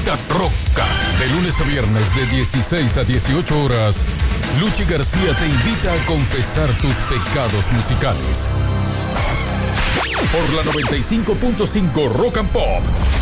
Vida Troca. De lunes a viernes de 16 a 18 horas, Luchi García te invita a confesar tus pecados musicales. Por la 95.5 Rock and Pop.